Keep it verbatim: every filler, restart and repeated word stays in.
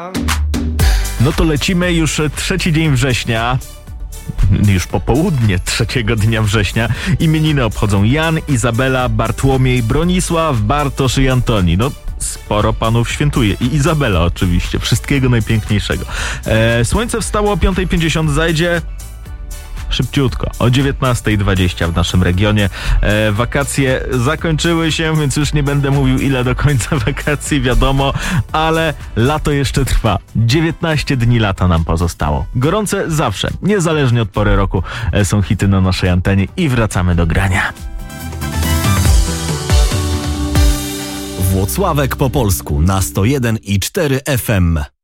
No to lecimy już trzeci dzień września. Już popołudnie trzeciego dnia września. Imieniny obchodzą Jan, Izabela, Bartłomiej, Bronisław, Bartosz i Antoni. No, sporo panów świętuje. I Izabela oczywiście. Wszystkiego najpiękniejszego. E, słońce wstało o piąta pięćdziesiąt, zajdzie szybciutko, o dziewiętnasta dwadzieścia w naszym regionie. E, wakacje zakończyły się, więc już nie będę mówił, ile do końca wakacji, wiadomo, ale lato jeszcze trwa. dziewiętnaście dni lata nam pozostało. Gorące zawsze, niezależnie od pory roku, e, są hity na naszej antenie i wracamy do grania. Włocławek po polsku na sto jeden i cztery F M.